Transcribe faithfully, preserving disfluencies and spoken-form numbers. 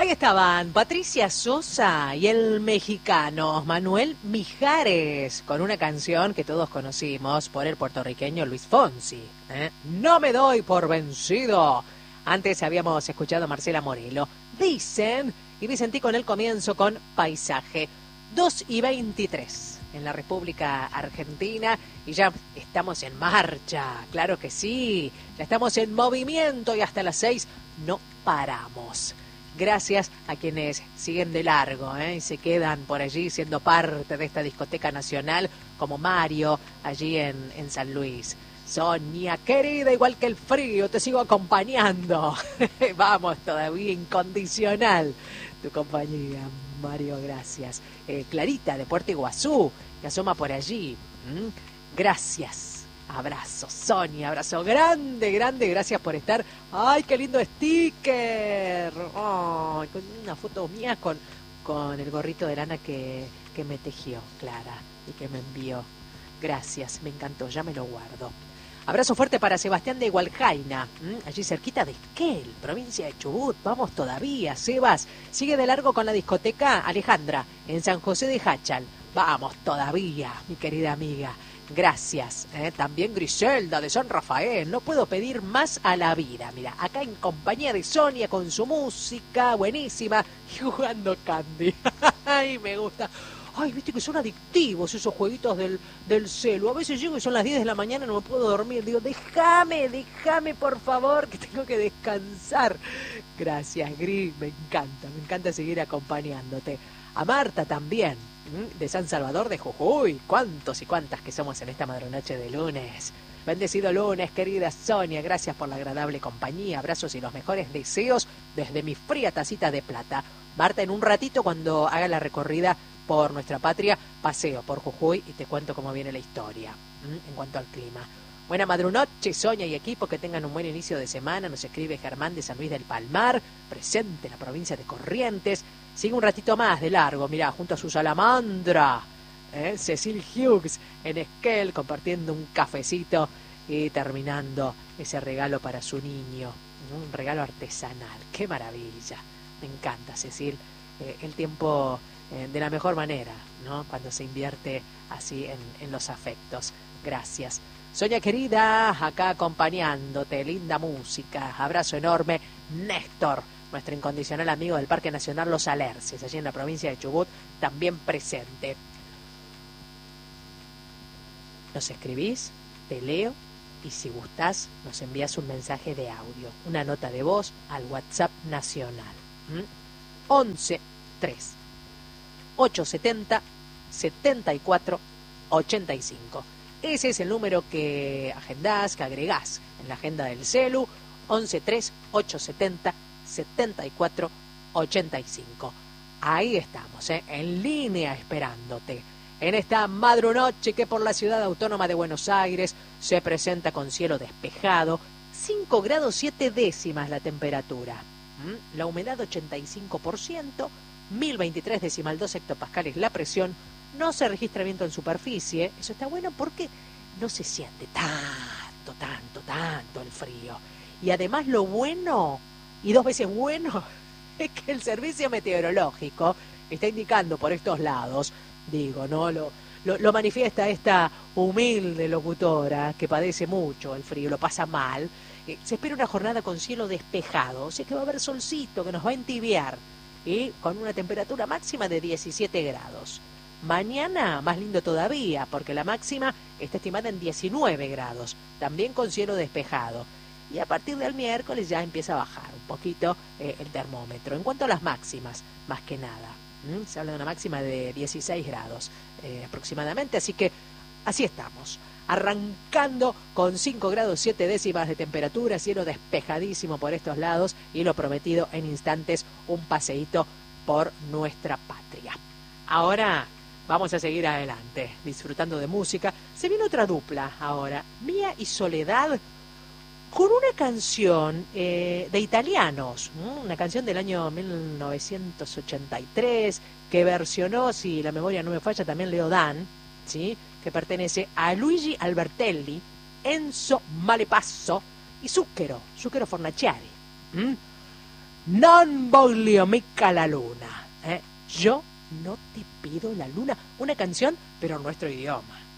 Ahí estaban Patricia Sosa y el mexicano Manuel Mijares con una canción que todos conocimos por el puertorriqueño Luis Fonsi, ¿eh? No me doy por vencido. Antes habíamos escuchado a Marcela Morelo. Dicen, y me sentí con el comienzo con Paisaje. dos y veintitrés en la República Argentina y ya estamos en marcha, claro que sí, ya estamos en movimiento y hasta las seis no paramos. Gracias a quienes siguen de largo ¿eh? y se quedan por allí siendo parte de esta discoteca nacional, como Mario, allí en, en San Luis. Sonia, querida, igual que el frío, te sigo acompañando. Vamos, todavía incondicional tu compañía, Mario, gracias. Eh, Clarita, de Puerto Iguazú, que asoma por allí. ¿Mm? Gracias. Abrazo, Sonia, abrazo grande, grande, gracias por estar. ¡Ay, qué lindo sticker! ¡Ay, con una foto mía con, con el gorrito de lana que, que me tejió Clara y que me envió! Gracias, me encantó, ya me lo guardo. Abrazo fuerte para Sebastián de Hualjaina, ¿m? allí cerquita de Esquel, provincia de Chubut. Vamos todavía, Sebas. Sigue de largo con la discoteca Alejandra, en San José de Jáchal. Vamos todavía, mi querida amiga. Gracias. ¿eh? También Griselda de San Rafael. No puedo pedir más a la vida. Mira, acá en compañía de Sonia con su música buenísima y jugando Candy. Ay, me gusta. Ay, viste que son adictivos esos jueguitos del, del celu. A veces llego y son las diez de la mañana y no me puedo dormir. Digo, déjame, déjame por favor, que tengo que descansar. Gracias, Gris, me encanta, me encanta seguir acompañándote. A Marta también, de San Salvador de Jujuy. Cuántos y cuántas que somos en esta madrunoche de lunes. Bendecido lunes, querida Sonia, gracias por la agradable compañía. Abrazos y los mejores deseos desde mi fría tacita de plata. Marta, en un ratito cuando haga la recorrida por nuestra patria, paseo por Jujuy y te cuento cómo viene la historia ¿m? en cuanto al clima. Buena madrunoche, Sonia y equipo, que tengan un buen inicio de semana. Nos escribe Germán de San Luis del Palmar, presente en la provincia de Corrientes. Sigue un ratito más de largo, mirá, junto a su salamandra, ¿eh? Cecil Hughes en Esquel, compartiendo un cafecito y terminando ese regalo para su niño, ¿no? Un regalo artesanal, qué maravilla. Me encanta, Cecil, eh, el tiempo eh, de la mejor manera, ¿no? Cuando se invierte así en, en los afectos. Gracias. Sonia querida, acá acompañándote, linda música, abrazo enorme. Néstor, nuestro incondicional amigo del Parque Nacional Los Alerces, allí en la provincia de Chubut, también presente. Nos escribís, te leo, y si gustás, nos envías un mensaje de audio, una nota de voz al WhatsApp nacional. ¿Mm? once tres ochocientos setenta setenta y cuatro ochenta y cinco. Ese es el número que agendás, que agregás en la agenda del celu. once tres ochocientos setenta setenta y cuatro ochenta y cinco. Ahí estamos, ¿eh? en línea esperándote. En esta madrunoche que por la ciudad autónoma de Buenos Aires se presenta con cielo despejado, cinco grados siete décimas la temperatura. ¿Mm? La humedad ochenta y cinco por ciento, mil veintitrés decimal dos hectopascales la presión. No se registra viento en superficie. Eso está bueno porque no se siente tanto, tanto, tanto el frío. Y además lo bueno, y dos veces bueno, es que el servicio meteorológico está indicando por estos lados, digo, ¿no? Lo, lo, lo manifiesta esta humilde locutora que padece mucho el frío, lo pasa mal. Eh, se espera una jornada con cielo despejado, o sea que va a haber solcito que nos va a entibiar, y con una temperatura máxima de diecisiete grados. Mañana más lindo todavía, porque la máxima está estimada en diecinueve grados, también con cielo despejado. Y a partir del miércoles ya empieza a bajar un poquito eh, el termómetro. En cuanto a las máximas, más que nada, ¿m? se habla de una máxima de dieciséis grados eh, aproximadamente, así que así estamos. Arrancando con cinco grados siete décimas de temperatura, cielo despejadísimo por estos lados y lo prometido en instantes, un paseíto por nuestra patria. Ahora vamos a seguir adelante, disfrutando de música. Se viene otra dupla ahora, Mía y Soledad, con una canción eh, de italianos, ¿no? Una canción del año mil novecientos ochenta y tres que versionó, si la memoria no me falla, también Leo Dan, ¿sí? Que pertenece a Luigi Albertelli, Enzo Malepasso y Zucchero, Zucchero Fornaciari. ¿Mm? Non voglio mica la luna. ¿eh? Yo no te pido la luna. Una canción, pero en nuestro idioma.